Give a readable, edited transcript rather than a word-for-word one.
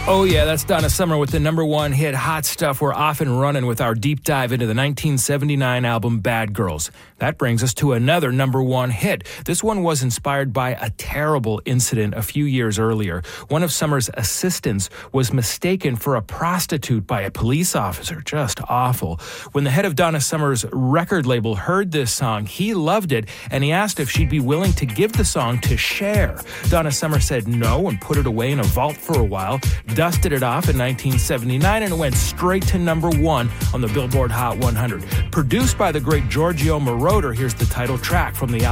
Oh yeah, that's Donna Summer with the number one hit, Hot Stuff. We're off and running with our deep dive into the 1979 album Bad Girls. That brings us to another number one hit. This one was inspired by a terrible incident a few years earlier. One of Summer's assistants was mistaken for a prostitute by a police officer. Just awful. When the head of Donna Summer's record label heard this song, he loved it, and he asked if she'd be willing to give the song to Cher. Donna Summer said no and put it away in a vault for a while, dusted it off in 1979, and it went straight to number one on the Billboard Hot 100. Produced by the great Giorgio Moroder, here's the title track from the album.